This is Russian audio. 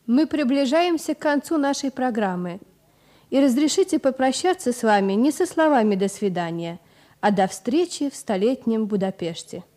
Мы приближаемся к концу нашей программы. И разрешите попрощаться с вами не со словами «до свидания», а до встречи в столетнем Будапеште.